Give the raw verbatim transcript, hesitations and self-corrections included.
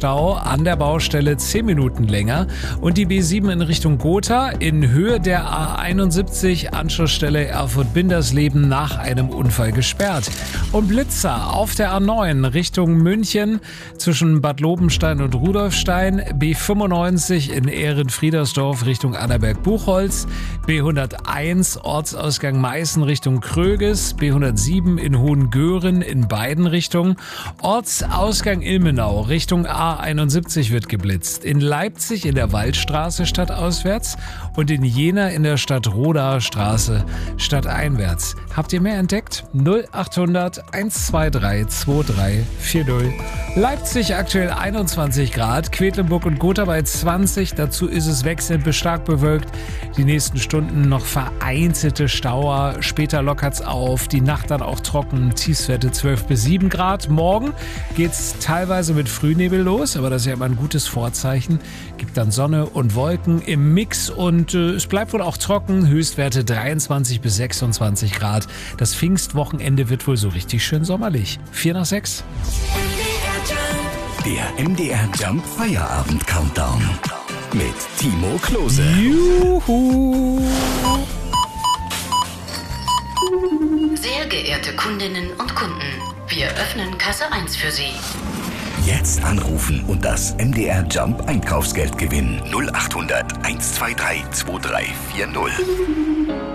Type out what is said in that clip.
Stau an der Baustelle zehn Minuten länger. Und die B sieben in Richtung Gotha in Höhe der A einundsiebzig, Anschlussstelle Erfurt-Bindersleben, nach einem Unfall gesperrt. Und Blitzer auf der A neun Richtung München zwischen Bad Lobenstein und Rudolfstein, B fünfundneunzig in Ehrenfriedersdorf Richtung Annaberg-Buchholz, B hunderteins Ortsausgang Meißen Richtung Kröges, B hundertsieben in Hohengören in beiden Richtungen, Ortsausgang Ilmenau Richtung A einundsiebzig wird geblitzt, in Leipzig in der Waldstraße stadtauswärts und in Jena in der Stadtrodaer Straße stadteinwärts. Habt ihr mehr entdeckt? null achthundert hundertzweiundzwanzig drei vier null. Leipzig aktuell einundzwanzig Grad, Quedlinburg und Gotha bei zwanzig, dazu ist es wechselnd bis stark bewölkt. Die nächsten Stunden noch vereinzelte Stauer, später lockert's auf, die Nacht dann auch trocken, Tiefstwerte zwölf bis sieben Grad. Morgen geht's teilweise mit Frühnebel los, aber das ist ja immer ein gutes Vorzeichen. Gibt dann Sonne und Wolken im Mix und äh, es bleibt wohl auch trocken, Höchstwerte dreiundzwanzig bis sechsundzwanzig Grad. Das Pfingstwochenende wird wohl so richtig schön sommerlich. vier nach sechs. Der M D R Jump Feierabend Countdown mit Timo Klose. Juhu! Sehr geehrte Kundinnen und Kunden, wir öffnen Kasse eins für Sie. Jetzt anrufen und das M D R Jump Einkaufsgeld gewinnen. null achthundert hundertzweiundzwanzig drei vier null.